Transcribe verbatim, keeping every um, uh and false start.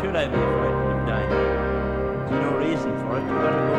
should I be frightened of dying? There's no reason for it. You've got to go